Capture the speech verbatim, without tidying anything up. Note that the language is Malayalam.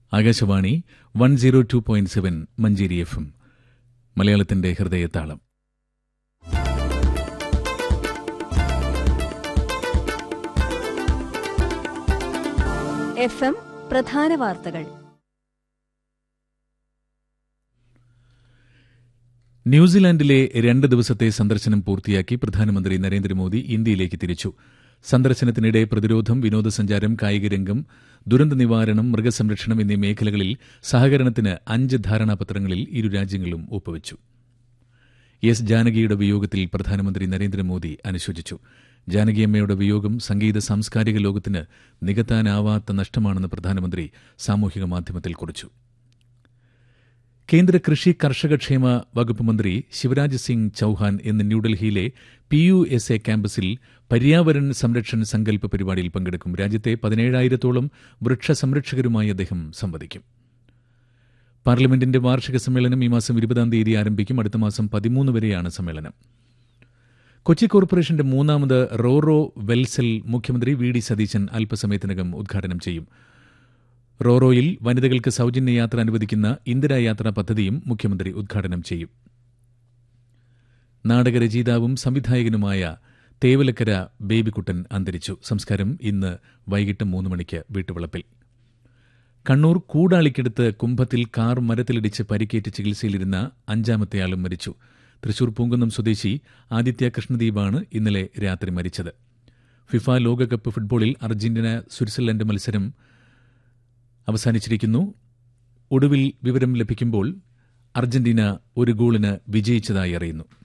Akashvani one zero two point seven Manjeri F M, മലയാളത്തിന്റെ ഹൃദയതാളം. എഫ് എം പ്രധാന വാർത്തകൾ. ന്യൂസിലാൻഡിലെ രണ്ട് ദിവസത്തെ സന്ദർശനം പൂർത്തിയാക്കി പ്രധാനമന്ത്രി നരേന്ദ്രമോദി ഇന്ത്യയിലേക്ക് തിരിച്ചു. സന്ദർശനത്തിനിടെ പ്രതിരോധം, വിനോദസഞ്ചാരം, കായികരംഗം, ദുരന്ത നിവാരണം, മൃഗസംരക്ഷണം എന്നീ മേഖലകളിൽ സഹകരണത്തിന് അഞ്ച് ധാരണാപത്രങ്ങളിൽ ഇരു രാജ്യങ്ങളും ഒപ്പുവച്ചു. എസ് ജാനകിയുടെ വിയോഗത്തിൽ പ്രധാനമന്ത്രി നരേന്ദ്രമോദി അനുശോചിച്ചു. ജാനകിയമ്മയുടെ വിയോഗം സംഗീത സാംസ്കാരിക ലോകത്തിന് നികത്താനാവാത്ത നഷ്ടമാണെന്ന് പ്രധാനമന്ത്രി സാമൂഹിക മാധ്യമത്തിൽ കുറിച്ചു. കേന്ദ്ര കൃഷി കർഷകക്ഷേമ വകുപ്പ് മന്ത്രി ശിവരാജ് സിംഗ് ചൌഹാൻ ഇന്ന് ന്യൂഡൽഹിയിലെ പി യു എസ് എ ക്യാമ്പസിൽ പര്യാവരൺ സംരക്ഷൺ സങ്കല്പ് പരിപാടിയിൽ പങ്കെടുക്കും. രാജ്യത്തെ പതിനേഴായിരത്തോളം വൃക്ഷസംരക്ഷകരുമായി അദ്ദേഹം സംവദിക്കും. പാർലമെന്റിന്റെ വാർഷിക സമ്മേളനം ഈ മാസം ഇരുപതാം തീയതി ആരംഭിക്കും. അടുത്ത മാസം പതിമൂന്ന് വരെയാണ് സമ്മേളനം. കൊച്ചി കോർപ്പറേഷന്റെ മൂന്നാമത് റോറോ വെൽസൽ മുഖ്യമന്ത്രി വി ഡി സതീശൻ അല്പസമയത്തിനകം ഉദ്ഘാടനം ചെയ്യും. റോറോയിൽ വനിതകൾക്ക് സൌജന്യ യാത്ര അനുവദിക്കുന്ന ഇന്ദിരാ യാത്രാ പദ്ധതിയും മുഖ്യമന്ത്രി ഉദ്ഘാടനം ചെയ്യും. നാടകരചയിതാവും സംവിധായകനുമായ തേവലക്കര ബേബിക്കുട്ടൻ അന്തരിച്ചു. സംസ്കാരം ഇന്ന് വൈകിട്ട് മൂന്ന് മണിക്ക് വീട്ടുവളപ്പിൽ. കണ്ണൂർ കൂടാളിക്കടുത്ത് കുംഭത്തിൽ കാർ മരത്തിലിടിച്ച് പരിക്കേറ്റ് ചികിത്സയിലിരുന്ന അഞ്ചാമത്തെയാളും മരിച്ചു. തൃശൂർ പൂങ്കുന്നം സ്വദേശി ആദിത്യ കൃഷ്ണദീപാണ് ഇന്നലെ രാത്രി മരിച്ചത്. ഫിഫ ലോകകപ്പ് ഫുട്ബോളിൽ അർജന്റീന സ്വിറ്റ്സർലൻഡ് മത്സരം അവസാനിച്ചിരിക്കുന്നു. ഒടുവിൽ വിവരം ലഭിക്കുമ്പോൾ അർജന്റീന ഒരു ഗോളിന് വിജയിച്ചതായി അറിയുന്നു.